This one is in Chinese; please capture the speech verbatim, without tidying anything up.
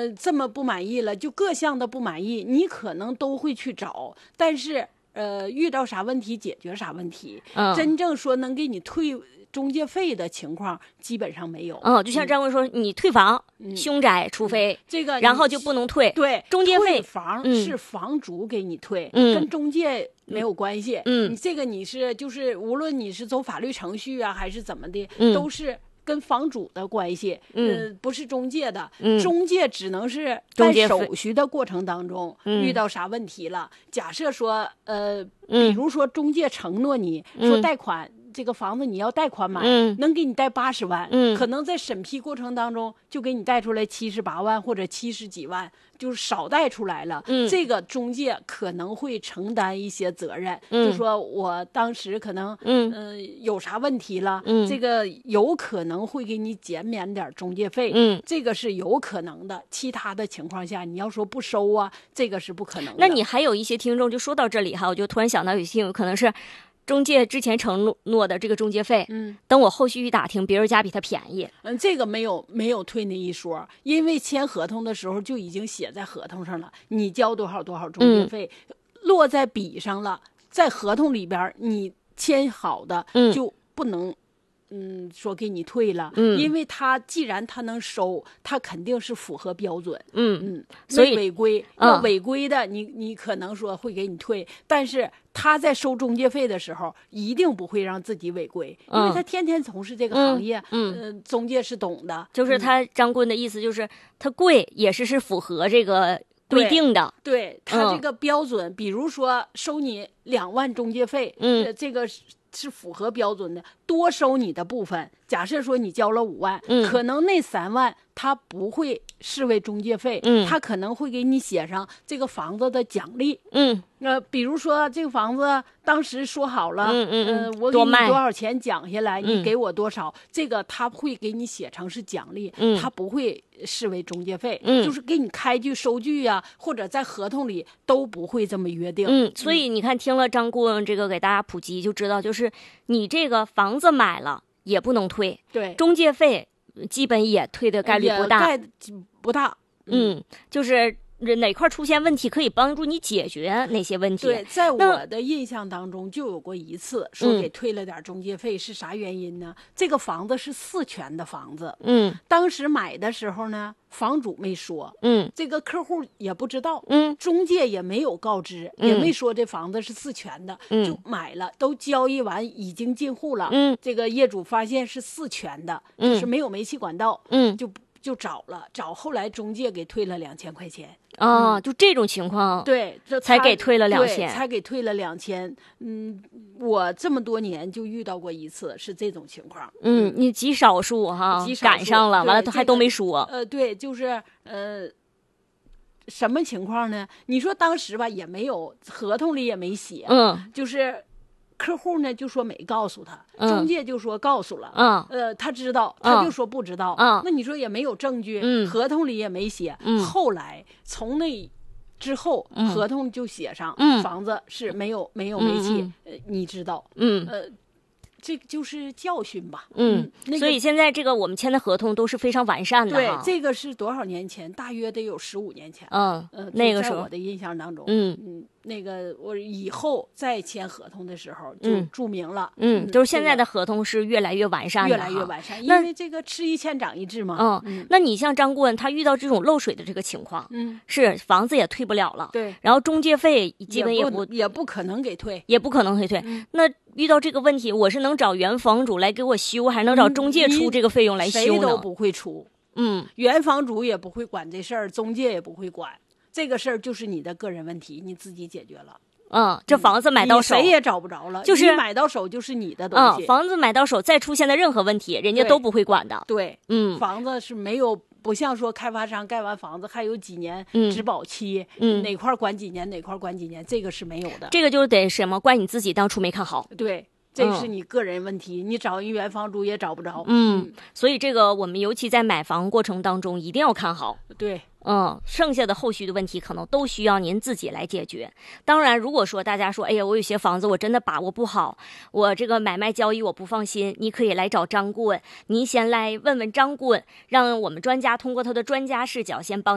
呃这么不满意了，就各项的不满意，你可能都会去找，但是呃遇到啥问题解决啥问题， 嗯， 真正说能给你退中介费的情况基本上没有。 嗯，就像张棍说，你退房、 嗯、 凶宅，除非、 嗯、这个， 然后就不能退。 对， 中介费房是房主给你退， 嗯、 跟中介没有关系。 嗯， 你这个你是就是无论你是走法律程序啊，还是怎么的， 嗯、 都是跟房主的关系， 嗯、 呃，不是中介的。 嗯、 中介只能是在手续的过程当中遇到啥问题了，嗯、假设说呃，比如说中介承诺你、嗯、说贷款。这个房子你要贷款买， 嗯、 能给你贷八十万， 嗯、 可能在审批过程当中就给你贷出来七十八万或者七十几万，就是少贷出来了。 嗯、 这个中介可能会承担一些责任， 嗯、 就说我当时可能嗯、 呃、有啥问题了， 嗯、 这个有可能会给你减免点中介费， 嗯、 这个是有可能的。其他的情况下，你要说不收啊，这个是不可能的。 那你还有一些听众就说到这里哈，我就突然想到有些听众可能是。中介之前承诺的这个中介费， 嗯， 等我后续一打听，别人家比他便宜， 嗯，这个没有没有退那一说，因为签合同的时候就已经写在合同上了，你交多少多少中介费，嗯、落在笔上了，在合同里边你签好的， 嗯、 就不能。嗯，说给你退了， 嗯， 因为他既然他能收，他肯定是符合标准， 嗯嗯， 所以违规， 嗯、 要违规的，你你可能说会给你退，但是他在收中介费的时候，一定不会让自己违规， 嗯、 因为他天天从事这个行业， 嗯， 嗯呃、中介是懂的， 就是他张棍的意思就是，他贵也是是符合这个规定的， 对，对他这个标准，嗯、比如说收你两万中介费， 嗯， 呃、这个是。是符合标准的，多收你的部分。假设说你交了五万， 嗯， 可能那三万他不会视为中介费， 嗯， 他可能会给你写上这个房子的奖励， 嗯， 呃，比如说这个房子当时说好了， 嗯嗯呃，我给你多少钱讲下来，你给我多少，这个他会给你写成是奖励， 嗯， 他不会视为中介费， 嗯， 就是给你开具收据呀、啊，或者在合同里都不会这么约定， 嗯，所以你看，听了张顾问这个给大家普及，就知道就是你这个房子买了也不能退， 对， 中介费基本也退的概率不大， 概不大， 嗯，嗯就是哪块出现问题，可以帮助你解决哪些问题。 对，在我的印象当中就有过一次说给退了点中介费， 嗯、 是啥原因呢？这个房子是四全的房子， 嗯， 当时买的时候呢，房主没说， 嗯， 这个客户也不知道， 嗯， 中介也没有告知， 嗯、 也没说这房子是四全的， 嗯， 就买了，都交易完，已经进户了， 嗯， 这个业主发现是四全的， 嗯， 就是没有煤气管道， 嗯， 就就找了，找后来中介给退了两千块钱。 啊、哦嗯， 就这种情况， 对，这才给退了两千， 才给退了两千。嗯，我这么多年就遇到过一次是这种情况。 嗯，你极少数哈， 极少数赶上了，完了他还都没说。 这个、呃，对，就是呃，什么情况呢？你说当时吧，也没有合同里也没写， 嗯， 就是客户呢就说没告诉他， 嗯、 中介就说告诉了， 嗯， 呃，他知道，他就说不知道， 嗯， 那你说也没有证据， 嗯， 合同里也没写， 嗯， 后来从那之后， 嗯、 合同就写上， 嗯， 房子是没有没有煤气， 嗯呃，你知道， 嗯， 呃。这就是教训吧， 嗯， 嗯那个、 所以现在这个我们签的合同都是非常完善的。 对，这个是多少年前？大约得有十五年前。 嗯， 呃、 那个时候， 在我的印象当中， 嗯嗯，那个我以后再签合同的时候就注明了， 嗯，嗯就是现在的合同是越来越完善的， 越来越完善，因为这个吃一堑长一智嘛。 嗯， 嗯那你像张顾问，他遇到这种漏水的这个情况， 嗯， 是房子也退不了了， 对， 然后中介费基本也不也不可能给退， 也不可能给退。 嗯、 那遇到这个问题，我是能找原房主来给我修，还是能找中介出这个费用来修呢？ 谁都不会出， 嗯， 原房主也不会管这事儿，中介也不会管，这个事儿就是你的个人问题，你自己解决了。 嗯，这房子买到手， 谁也找不着了， 就是你买到手就是你的东西。 嗯，房子买到手，再出现的任何问题，人家都不会管的。 对， 嗯， 房子是没有，不像说开发商盖完房子还有几年质保期， 嗯， 哪块管几年，哪块管几年，这个是没有的。 这个就得什么，怪你自己当初没看好。 对。这是你个人问题，嗯、你找一原房主也找不着。 嗯，所以这个我们尤其在买房过程当中一定要看好。 对， 嗯，剩下的后续的问题可能都需要您自己来解决。当然，如果说大家说，哎呀，我有些房子我真的把握不好，我这个买卖交易我不放心，你可以来找张顾问，您先来问问张顾问，让我们专家通过他的专家视角先帮。